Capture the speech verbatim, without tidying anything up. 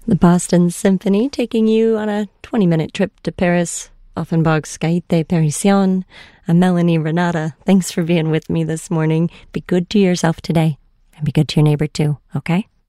The Boston Symphony taking you on a twenty-minute trip to Paris. Offenbach's Gaite Parisienne. I'm Melanie Renata. Thanks for being with me this morning. Be good to yourself today, and be good to your neighbor too, okay?